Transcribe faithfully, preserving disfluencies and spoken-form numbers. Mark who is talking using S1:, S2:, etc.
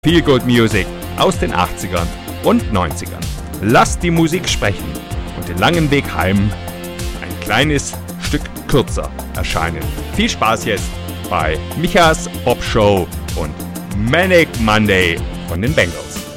S1: Feel Good Music aus den achtzigern und neunzigern. Lasst die Musik sprechen und den langen Weg heim ein kleines Stück kürzer erscheinen. Viel Spaß jetzt bei Michas Pop Show und Manic Monday von den Bengals.